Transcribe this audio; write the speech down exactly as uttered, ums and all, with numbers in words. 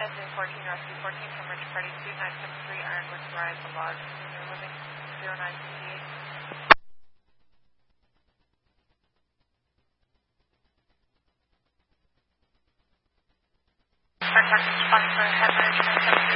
Desmond fourteen, Rescue fourteen from Rich Party two, nine seven three Ironwood Drive, the Lodge, Senior Living, zero nine sixty-eight. Our taxi spotting for head management,